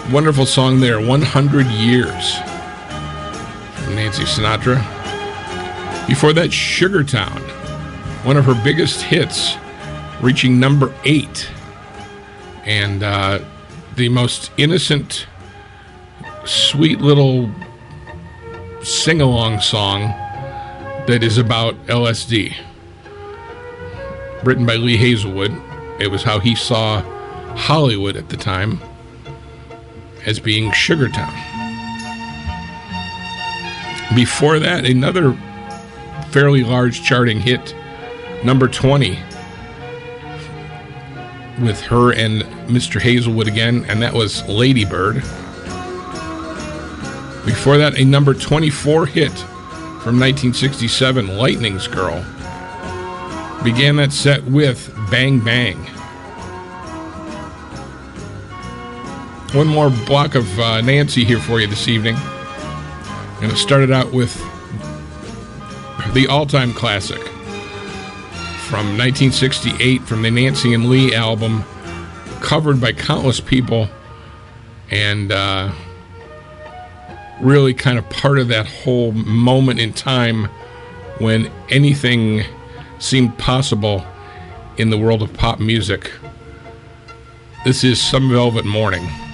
Wonderful song there, 100 Years, from Nancy Sinatra. Before that, Sugartown, one of her biggest hits, reaching number 8. And the most innocent, sweet little sing-along song that is about LSD. Written by Lee Hazelwood. It was how he saw Hollywood at the time, as being Sugartown. Before that, another fairly large charting hit, number 20, with her and Mr. Hazelwood again, and that was Lady Bird. Before that, a number 24 hit from 1967, Lightning's Girl. Began that set with Bang Bang. One more block of Nancy here for you this evening. And it started out with the all-time classic from 1968 from the Nancy and Lee album, covered by countless people, and really kind of part of that whole moment in time when anything seemed possible in the world of pop music. This is Some Velvet Morning.